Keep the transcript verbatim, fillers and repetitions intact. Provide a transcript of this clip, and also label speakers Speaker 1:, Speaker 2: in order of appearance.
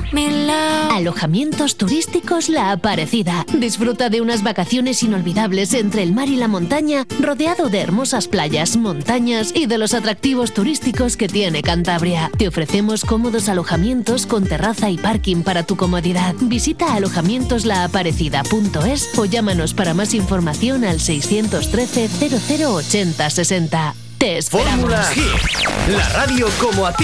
Speaker 1: Alojamientos turísticos La Aparecida. Disfruta de unas vacaciones inolvidables entre el mar y la montaña, rodeado de hermosas playas, montañas y de los atractivos turísticos que tiene Cantabria. Te ofrecemos cómodos alojamientos con terraza y parking para tu comodidad. Visita alojamientos la aparecida punto es o llámanos para más información al seiscientos trece cero cero ochenta sesenta. Te esperamos.
Speaker 2: Fórmula Hit, la radio como a ti.